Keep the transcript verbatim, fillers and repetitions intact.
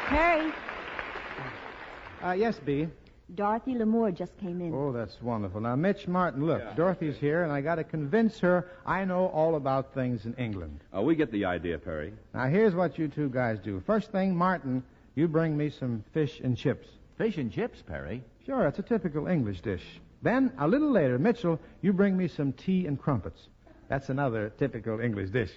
Perry, Uh, yes, B. Dorothy Lamour just came in. Oh, that's wonderful. Now, Mitch Martin, look, Yeah. Dorothy's here, and I got to convince her I know all about things in England. Uh, we get the idea, Perry. Now, here's what you two guys do. First thing, Martin, you bring me some fish and chips. Fish and chips, Perry. Sure, it's a typical English dish. Then, a little later, Mitchell, you bring me some tea and crumpets. That's another typical English dish.